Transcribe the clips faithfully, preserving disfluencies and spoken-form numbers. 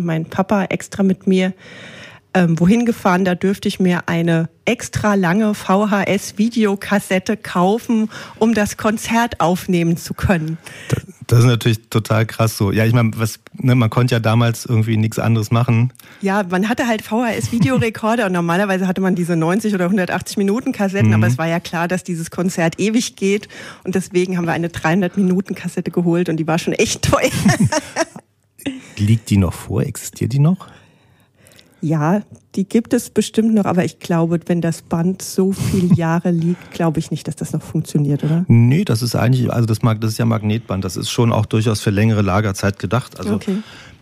mein Papa extra mit mir ähm, wohin gefahren, da dürfte ich mir eine extra lange V H S-Videokassette kaufen, um das Konzert aufnehmen zu können. Das, das ist natürlich total krass so. Ja, ich meine, was, ne, man konnte ja damals irgendwie nichts anderes machen. Ja, man hatte halt V H S-Videorekorder und normalerweise hatte man diese neunzig oder hundertachtzig Minuten Kassetten, mhm. aber es war ja klar, dass dieses Konzert ewig geht und deswegen haben wir eine dreihundert Minuten Kassette geholt und die war schon echt teuer. Liegt die noch vor? Existiert die noch? Ja, die gibt es bestimmt noch, aber ich glaube, wenn das Band so viele Jahre liegt, glaube ich nicht, dass das noch funktioniert, oder? Nee, das ist eigentlich, also das, mag, das ist ja Magnetband, das ist schon auch durchaus für längere Lagerzeit gedacht. Also okay.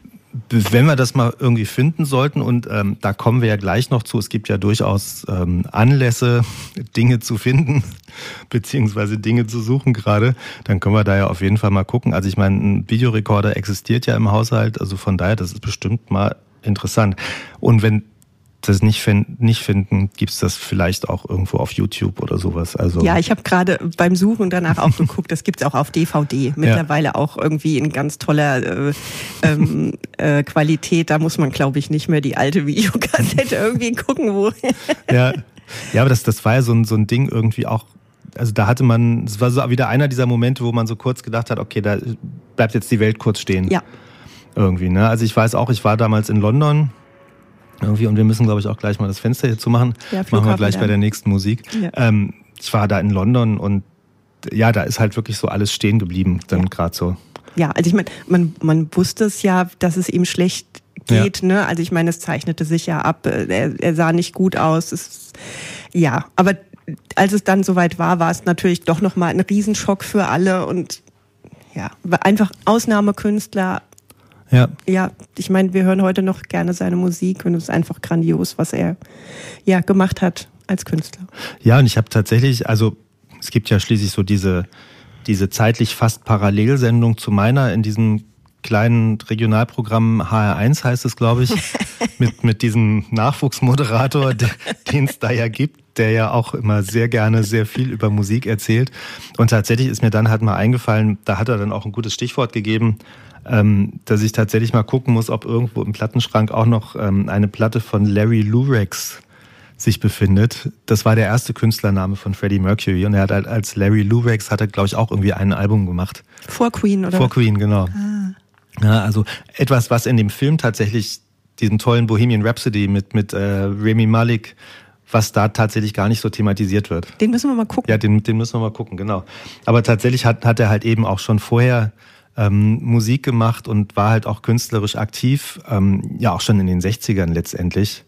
Wenn wir das mal irgendwie finden sollten, und ähm, da kommen wir ja gleich noch zu, es gibt ja durchaus ähm, Anlässe, Dinge zu finden, beziehungsweise Dinge zu suchen gerade, dann können wir da ja auf jeden Fall mal gucken. Also ich meine, ein Videorekorder existiert ja im Haushalt, also von daher, das ist bestimmt mal interessant. Und wenn das nicht, find, nicht finden, gibt's das vielleicht auch irgendwo auf YouTube oder sowas. Also ja, ich habe gerade beim Suchen danach auch geguckt, das gibt's auch auf D V D. Mittlerweile ja. auch irgendwie in ganz toller äh, ähm, äh, Qualität. Da muss man, glaube ich, nicht mehr die alte Videokassette irgendwie gucken, wo. ja. ja, aber das, das war ja so ein, so ein Ding irgendwie auch. Also da hatte man, es war so wieder einer dieser Momente, wo man so kurz gedacht hat, okay, da bleibt jetzt die Welt kurz stehen. Ja. Irgendwie, ne? Also ich weiß auch, ich war damals in London irgendwie und wir müssen, glaube ich, auch gleich mal das Fenster hier zumachen. Ja, machen wir gleich bei der nächsten Musik. Ja. Ähm, ich war da in London und ja, da ist halt wirklich so alles stehen geblieben, dann ja. gerade so. Ja, also ich meine, man, man wusste es ja, dass es ihm schlecht geht, ja. ne? Also ich meine, es zeichnete sich ja ab, er, er sah nicht gut aus. Es, ja, aber als es dann soweit war, war es natürlich doch nochmal ein Riesenschock für alle und ja, einfach Ausnahmekünstler. Ja. Ja, ich meine, wir hören heute noch gerne seine Musik und es ist einfach grandios, was er ja gemacht hat als Künstler. Ja, und ich habe tatsächlich, also es gibt ja schließlich so diese, diese zeitlich fast Parallelsendung zu meiner in diesem kleinen Regionalprogramm H R eins heißt es, glaube ich, mit, mit diesem Nachwuchsmoderator, den es da ja gibt, der ja auch immer sehr gerne sehr viel über Musik erzählt. Und tatsächlich ist mir dann halt mal eingefallen, da hat er dann auch ein gutes Stichwort gegeben, ähm, dass ich tatsächlich mal gucken muss, ob irgendwo im Plattenschrank auch noch ähm, eine Platte von Larry Lurex sich befindet. Das war der erste Künstlername von Freddie Mercury und er hat halt als Larry Lurex hat er, glaube ich, auch irgendwie ein Album gemacht. Vor Queen, oder? Vor Queen, genau. Ah. Ja, also etwas, was in dem Film tatsächlich, diesen tollen Bohemian Rhapsody mit, mit äh, Rami Malek, was da tatsächlich gar nicht so thematisiert wird. Den müssen wir mal gucken. Ja, den, den müssen wir mal gucken, genau. Aber tatsächlich hat, hat er halt eben auch schon vorher ähm, Musik gemacht und war halt auch künstlerisch aktiv, ähm, ja auch schon in den sechzigern letztendlich.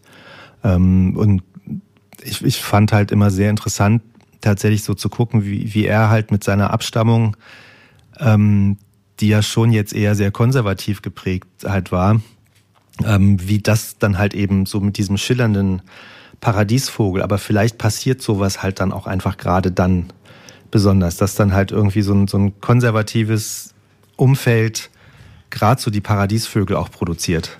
Ähm, und ich, ich fand halt immer sehr interessant, tatsächlich so zu gucken, wie, wie er halt mit seiner Abstammung, ähm, die ja schon jetzt eher sehr konservativ geprägt halt war, ähm, wie das dann halt eben so mit diesem schillernden Paradiesvogel, aber vielleicht passiert sowas halt dann auch einfach gerade dann besonders, dass dann halt irgendwie so ein, so ein konservatives Umfeld gerade so die Paradiesvögel auch produziert.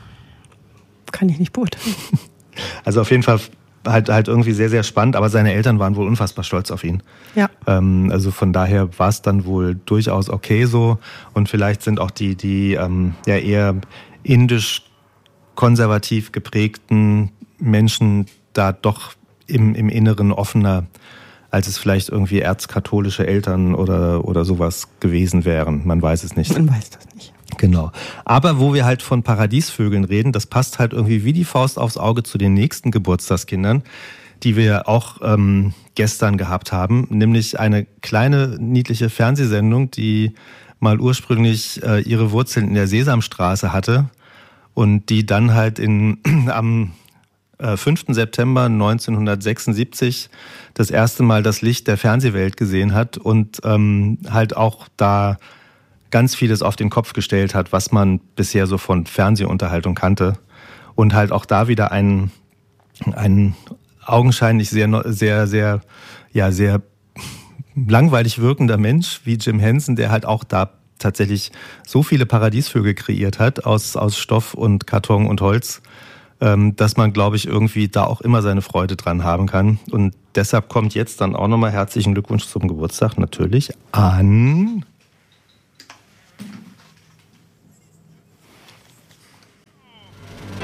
Kann ich nicht beurteilen. Also auf jeden Fall halt halt irgendwie sehr, sehr spannend, aber seine Eltern waren wohl unfassbar stolz auf ihn. Ja. Ähm, also von daher war es dann wohl durchaus okay so und vielleicht sind auch die, die ähm, ja eher indisch konservativ geprägten Menschen da doch im, im Inneren offener, als es vielleicht irgendwie erzkatholische Eltern oder, oder sowas gewesen wären. Man weiß es nicht. Man weiß das nicht. Genau. Aber wo wir halt von Paradiesvögeln reden, das passt halt irgendwie wie die Faust aufs Auge zu den nächsten Geburtstagskindern, die wir auch ähm, gestern gehabt haben. Nämlich eine kleine, niedliche Fernsehsendung, die mal ursprünglich äh, ihre Wurzeln in der Sesamstraße hatte und die dann halt in, am äh, fünften September neunzehnhundertsechsundsiebzig das erste Mal das Licht der Fernsehwelt gesehen hat und ähm, halt auch da ganz vieles auf den Kopf gestellt hat, was man bisher so von Fernsehunterhaltung kannte. Und halt auch da wieder ein, ein augenscheinlich sehr, sehr, sehr, ja, sehr langweilig wirkender Mensch wie Jim Henson, der halt auch da tatsächlich so viele Paradiesvögel kreiert hat aus, aus Stoff und Karton und Holz, ähm, dass man, glaube ich, irgendwie da auch immer seine Freude dran haben kann. Und deshalb kommt jetzt dann auch nochmal herzlichen Glückwunsch zum Geburtstag natürlich an